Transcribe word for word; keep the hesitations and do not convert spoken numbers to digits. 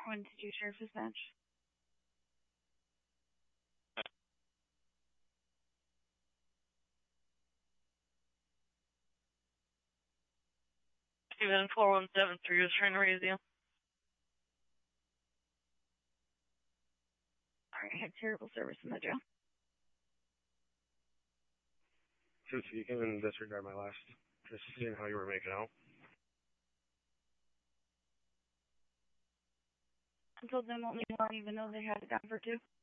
When did you sheriff dispatch? Steven four one seven three was trying to raise you. Alright, I had terrible service in the jail. Since you can disregard my last, just seeing how you were making out. I told them only one, even though they had it down for two.